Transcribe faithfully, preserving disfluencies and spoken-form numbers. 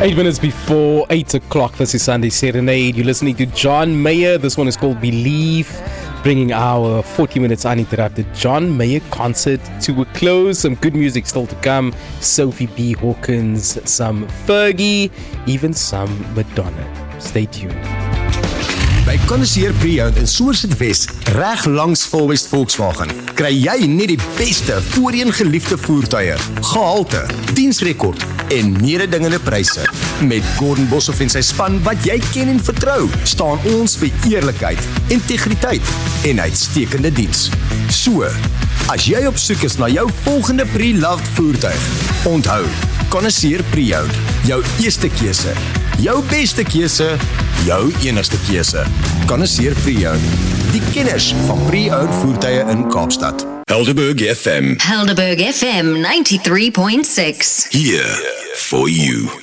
Eight minutes before eight o'clock, this is Sunday Serenade. You're listening to John Mayer. This one is called Believe, bringing our forty minutes uninterrupted John Mayer concert to a close. Some good music still to come. Sophie B. Hawkins, some Fergie, even some Madonna. Stay tuned. By Connoisseur Pre-Owned in Somerset West, reg langs Volwest Volkswagen, kry jy net die beste voorheen geliefde voertuie, gehalte, diensrekord en mededingende pryse. Met Gordon Boshoff en sy span wat jy ken en vertrou, staan ons vir eerlikheid, integriteit en uitstekende diens. So, as jy op soek is na jou volgende pre-loved voertuig, onthou, Connoisseur Pre-Owned, jou eerste keuse, jou beste keuse, jou enigste keuse. Connoisseur Pre-Owned, die kenners van pre-owned voertuie in Kaapstad. Helderberg F M. Helderberg F M ninety-three point six. Here for you.